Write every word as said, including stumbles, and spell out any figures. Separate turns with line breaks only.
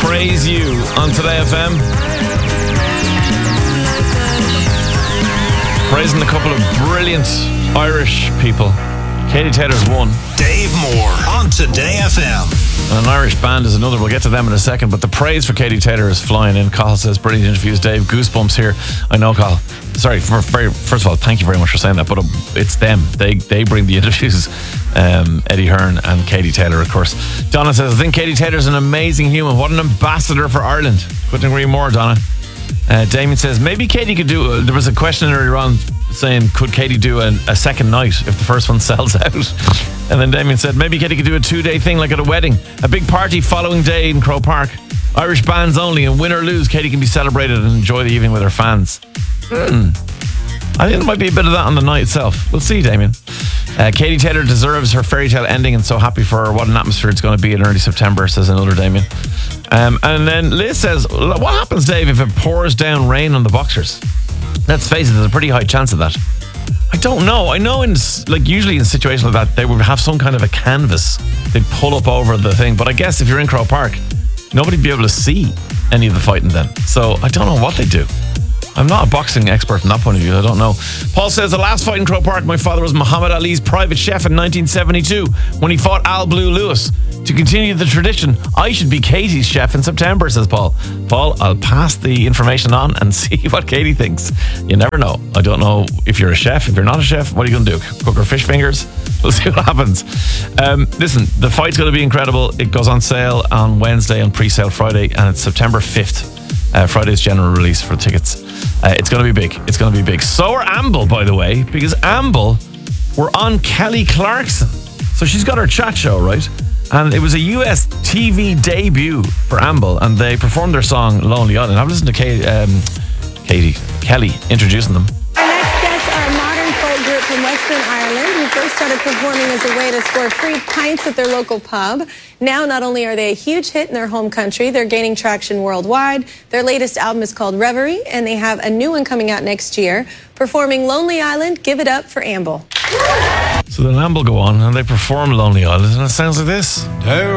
Praise You on Today F M. Praising a couple of brilliant Irish people. Katie Taylor's one.
Dave Moore on Today F M.
And an Irish band is another. We'll get to them in a second. But the praise for Katie Taylor is flying in. Carl says, brilliant interviews, Dave. Goosebumps here. I know, Carl. Sorry, for, for, first of all, thank you very much for saying that. But it's them. They they bring the interviews. Um, Eddie Hearn and Katie Taylor, of course. Donna says, I think Katie Taylor's an amazing human. What an ambassador for Ireland. Couldn't agree more, Donna. Uh, Damien says, maybe Katie could do... Uh, there was a question earlier on saying, could Katie do a, a second night if the first one sells out? And then Damien said, maybe Katie could do a two-day thing like at a wedding. A big party following day in Croke Park. Irish bands only, and win or lose, Katie can be celebrated and enjoy the evening with her fans. Hmm. I think there might be a bit of that on the night itself. We'll see, Damien. Uh, Katie Taylor deserves her fairy tale ending, and so happy for her. What an atmosphere it's going to be in early September, says another Damien. Um, and then Liz says, what happens, Dave, if it pours down rain on the Boxers? Let's face it, there's a pretty high chance of that. I don't know. I know in like usually in situations like that, they would have some kind of a canvas. They'd pull up over the thing. But I guess if you're in Croke Park, nobody'd be able to see any of the fighting then. So I don't know what they do. I'm not a boxing expert from that point of view. I don't know. Paul says, the last fight in Croke Park, my father was Muhammad Ali's private chef in nineteen seventy-two when he fought Al Blue Lewis. To continue the tradition, I should be Katie's chef in September, says Paul. Paul, I'll pass the information on and see what Katie thinks. You never know. I don't know if you're a chef. If you're not a chef, what are you going to do? Cook her fish fingers? We'll see what happens. Um, listen, the fight's going to be incredible. It goes on sale on Wednesday, on pre-sale Friday, and it's September fifth. Uh, Friday's general release for tickets. Uh, it's going to be big. It's going to be big. So are Amble, by the way, because Amble were on Kelly Clarkson. So she's got her chat show, right? And it was a U S T V debut for Amble, and they performed their song Lonely Island. I've listened to Kay, um, Katie, Kelly introducing them.
Our next guests are a modern folk group from Western Ireland who first started performing as a way to score free pints at their local pub. Now, not only are they a huge hit in their home country, they're gaining traction worldwide. Their latest album is called Reverie, and they have a new one coming out next year. Performing Lonely Island, give it up for Amble.
So then Amble go on and they perform Lonely Island, and it sounds like this.
There